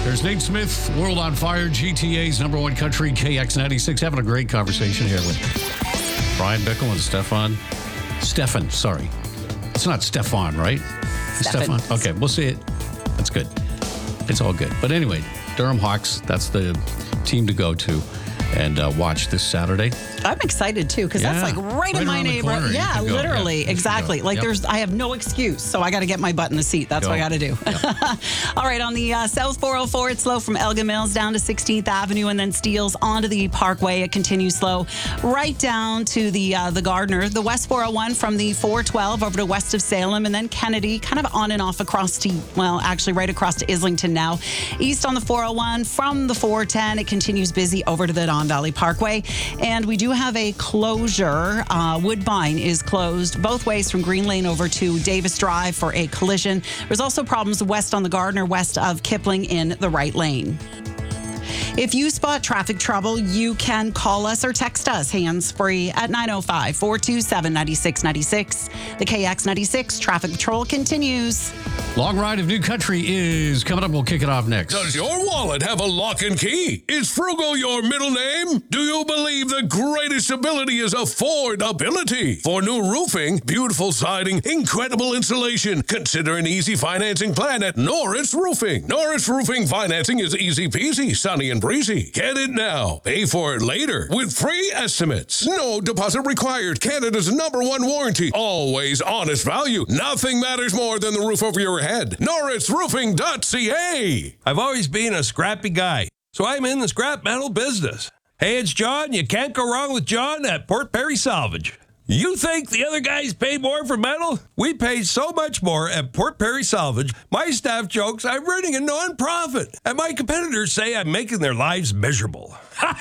There's Nate Smith, World on Fire, GTA's number one country, KX96. Having a great conversation here with Brian Bickle and Stefan, sorry. It's not Stefan, right? Stefan. Okay, we'll see it. That's good. It's all good. But anyway, Durham Hawks, that's the team to go to and watch this Saturday. I'm excited too because that's like right in my neighborhood. Yeah, literally, exactly. Like I have no excuse, so I got to get my butt in the seat. That's what I got to do. Yep. All right, on the South 404, it's slow from Elgin Mills down to 16th Avenue and then Steeles onto the Parkway. It continues slow right down to the Gardner. The West 401 from the 412 over to west of Salem and then Kennedy, kind of on and off across to, actually right across to Islington now. East on the 401 from the 410, it continues busy over to the Don Valley Parkway. And we do have a closure. Woodbine is closed both ways from Green Lane over to Davis Drive for a collision. There's also problems west on the Gardner, west of Kipling in the right lane. If you spot traffic trouble, you can call us or text us hands-free at 905-427-9696. The KX96 Traffic Patrol continues. Long Ride of New Country is coming up. We'll kick it off next. Does your wallet have a lock and key? Is frugal your middle name? Do you believe the greatest ability is affordability? For new roofing, beautiful siding, incredible insulation, consider an easy financing plan at Norris Roofing. Norris Roofing financing is easy peasy, sunny and breezy. Get it now. Pay for it later with free estimates. No deposit required. Canada's #1 warranty. Always honest value. Nothing matters more than the roof over your head. NorrisRoofing.ca. I've always been a scrappy guy, so I'm in the scrap metal business. Hey, it's John. You can't go wrong with John at Port Perry Salvage. You think the other guys pay more for metal? We pay so much more at Port Perry Salvage. My staff jokes I'm running a non-profit, and my competitors say I'm making their lives miserable.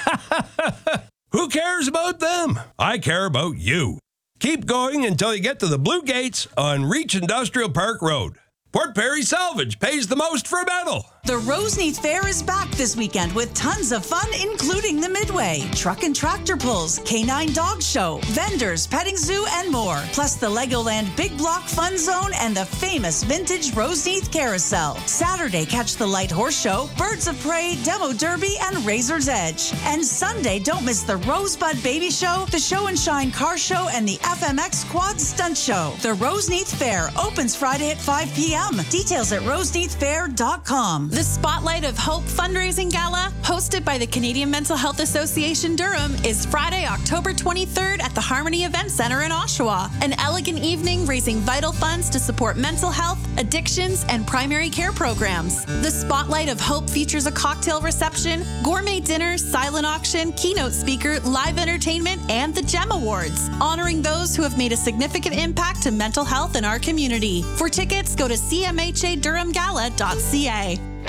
Who cares about them? I care about you. Keep going until you get to the Blue Gates on Reach Industrial Park Road. Port Perry Salvage pays the most for metal. The Roseneath Fair is back this weekend with tons of fun, including the Midway, truck and tractor pulls, canine dog show, vendors, petting zoo, and more. Plus the Legoland Big Block Fun Zone and the famous vintage Roseneath Carousel. Saturday, catch the Light Horse Show, Birds of Prey, Demo Derby, and Razor's Edge. And Sunday, don't miss the Rosebud Baby Show, the Show and Shine Car Show, and the FMX Quad Stunt Show. The Roseneath Fair opens Friday at 5 p.m. Details at roseneathfair.com. The Spotlight of Hope fundraising gala, hosted by the Canadian Mental Health Association Durham, is Friday, October 23rd at the Harmony Event Center in Oshawa. An elegant evening raising vital funds to support mental health, addictions, and primary care programs. The Spotlight of Hope features a cocktail reception, gourmet dinner, silent auction, keynote speaker, live entertainment, and the GEM Awards, honoring those who have made a significant impact to mental health in our community. For tickets, go to cmhadurhamgala.ca.